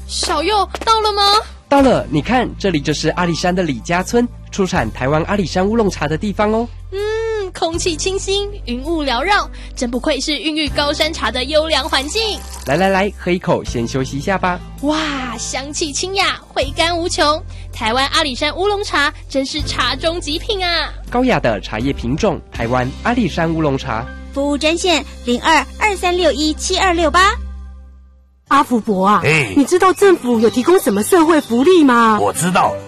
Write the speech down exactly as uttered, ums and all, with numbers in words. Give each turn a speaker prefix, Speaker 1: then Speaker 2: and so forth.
Speaker 1: 小佑到了吗？
Speaker 2: 到了，你看，这里就是阿里山的李家村，出产台湾阿里山乌龙茶的地方哦。
Speaker 1: 嗯，空气清新，云雾缭绕，真不愧是孕育高山茶的优良环境。
Speaker 2: 来来来，喝一口，先休息一下吧。
Speaker 1: 哇，香气清雅，回甘无穷。台湾阿里山乌龙茶真是茶中极品啊！
Speaker 2: 高雅的茶叶品种，台湾阿里山乌龙茶。
Speaker 3: 服务专线零二二三六一七二六八。
Speaker 4: 阿福伯啊，
Speaker 5: 哎，
Speaker 4: 你知道政府有提供什么社会福利吗？
Speaker 5: 我知道。